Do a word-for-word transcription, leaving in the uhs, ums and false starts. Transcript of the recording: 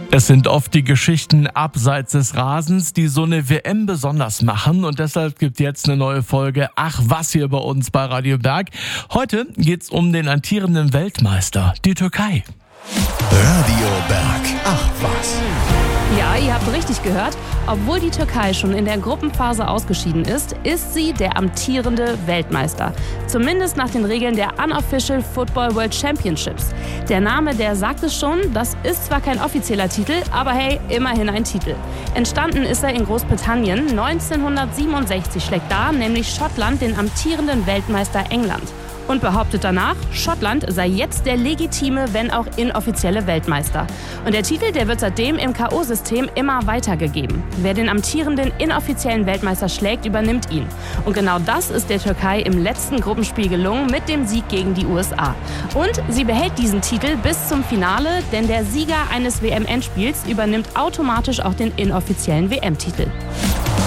Es sind oft die Geschichten abseits des Rasens, die so eine W M besonders machen. Und deshalb gibt jetzt eine neue Folge Ach was hier bei uns bei Radio Berg. Heute geht's um den amtierenden Weltmeister, die Türkei. Radio Berg. Ach was. Ja, ihr habt richtig gehört. Obwohl die Türkei schon in der Gruppenphase ausgeschieden ist, ist sie der amtierende Weltmeister. Zumindest nach den Regeln der Unofficial Football World Championships. Der Name, der sagt es schon, das ist zwar kein offizieller Titel, aber hey, immerhin ein Titel. Entstanden ist er in Großbritannien. neunzehnhundertsiebenundsechzig schlägt da nämlich Schottland den amtierenden Weltmeister England. Und behauptet danach, Schottland sei jetzt der legitime, wenn auch inoffizielle Weltmeister. Und der Titel, der wird seitdem im K O-System immer weitergegeben. Wer den amtierenden inoffiziellen Weltmeister schlägt, übernimmt ihn. Und genau das ist der Türkei im letzten Gruppenspiel gelungen mit dem Sieg gegen die U S A. Und sie behält diesen Titel bis zum Finale, denn der Sieger eines W M-Endspiels übernimmt automatisch auch den inoffiziellen W M-Titel.